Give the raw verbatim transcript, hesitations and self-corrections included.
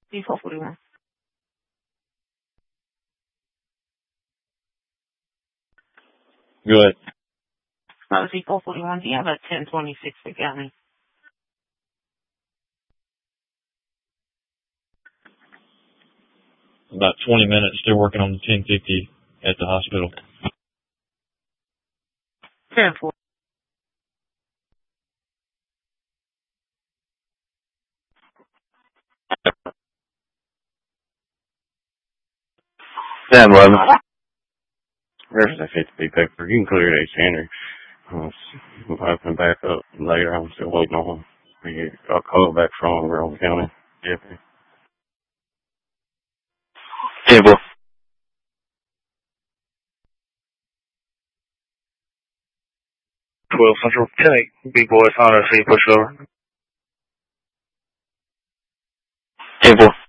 C four forty-one. Go ahead. No, C four forty-one. Do you have a ten twenty-six to County? About twenty minutes. Still working on the ten fifty at the hospital. ten four. ten eleven. There's that fifty paper. You can clear that center. I'll come back up later. I'm still waiting on him. I'll call back from Rome County. Deputy. Table. twelve Central. ten eight. Big boys, Honda, see you push over. Table.